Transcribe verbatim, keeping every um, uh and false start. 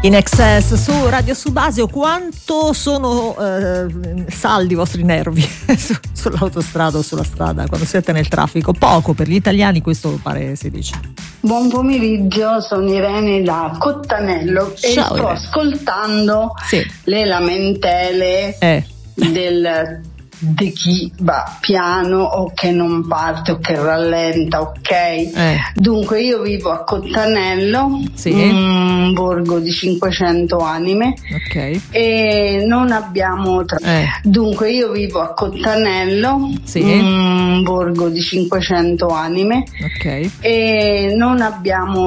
In Excess su Radio Subasio. Quanto sono eh, saldi i vostri nervi su, sull'autostrada o sulla strada quando siete nel traffico? Poco per gli italiani, questo pare si dice. Buon pomeriggio, sono Irene da Cottanello. Ciao, e sto Irene. ascoltando Sì. le lamentele Eh. del di chi va piano o che non parte o che rallenta, ok? Eh. Dunque io vivo a Cottanello, Sì. un borgo di cinquecento anime, Ok. e non abbiamo tra- Eh. dunque io vivo a Cottanello, Sì. un borgo di cinquecento anime, Ok. e non abbiamo